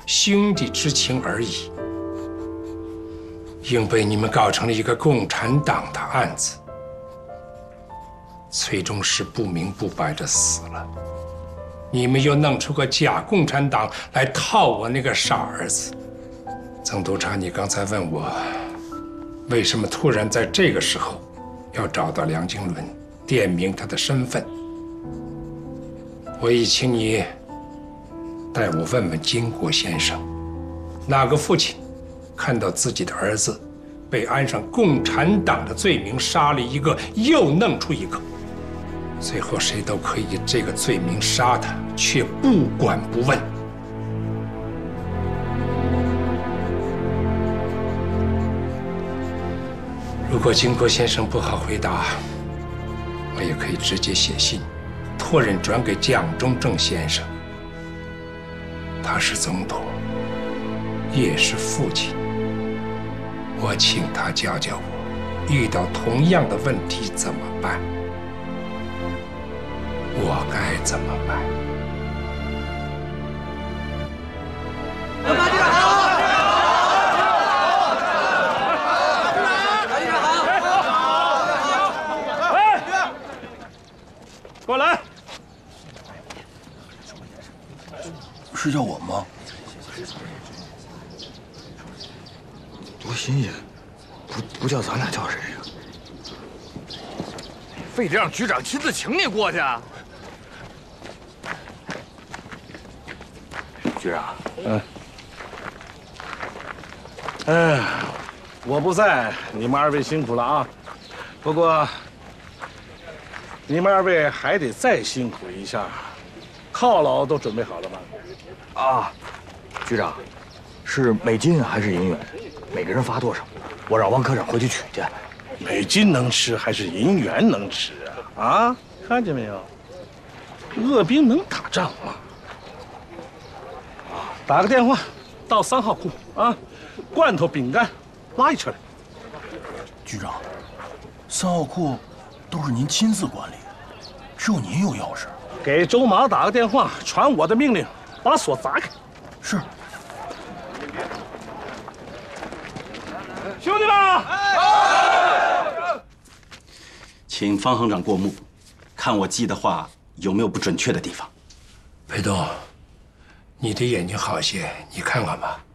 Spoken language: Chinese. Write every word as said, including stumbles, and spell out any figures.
兄弟之情而已。硬被你们搞成了一个共产党的案子。崔中实不明不白的死了，你们又弄出个假共产党来套我那个傻儿子。曾督察，你刚才问我，为什么突然在这个时候要找到梁经纶，点明他的身份？我已请你代我问问金国先生，哪个父亲看到自己的儿子被安上共产党的罪名，杀了一个又弄出一个，最后谁都可以以这个罪名杀他，却不管不问。如果金国先生不好回答，我也可以直接写信，托人转给蒋中正先生。他是总统，也是父亲，我请他教教我，遇到同样的问题怎么办？我该怎么办？ 马局长好！马局长好！ 哎，过来。 是叫我吗？多新鲜！不不叫咱俩叫谁呀？ 非得让局长亲自请你过去啊？ 局长， 嗯。哎，我不在，你们二位辛苦了啊。不过，你们二位还得再辛苦一下。犒劳都准备好了吗？ 啊，局长，是美金还是银元？每个人发多少？我让王科长回去取去。 美金能吃还是银元能吃啊？啊，看见没有？恶兵能打仗吗？啊，打个电话到三号库啊，罐头、饼干拉一车来。 局长，三号库都是您亲自管理，只有您有钥匙。 给周马打个电话，传我的命令，把锁砸开。 是。 兄弟们， 请方行长过目，看我记的话有没有不准确的地方。 裴东，你的眼睛好些，你看看吧。